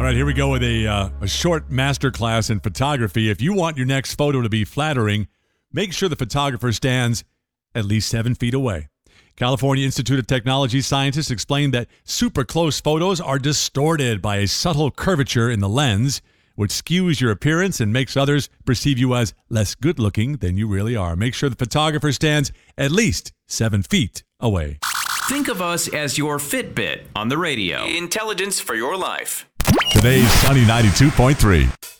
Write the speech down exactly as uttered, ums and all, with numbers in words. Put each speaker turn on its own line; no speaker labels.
right, here we go with a, uh, a short master class in photography. If you want your next photo to be flattering, make sure the photographer stands at least seven feet away. California Institute of Technology scientists explained that super close photos are distorted by a subtle curvature in the lens, which skews your appearance and makes others perceive you as less good-looking than you really are. Make sure the photographer stands at least seven feet away.
Think of us as your Fitbit on the radio. Intelligence for your life.
Today's Sunny ninety-two point three.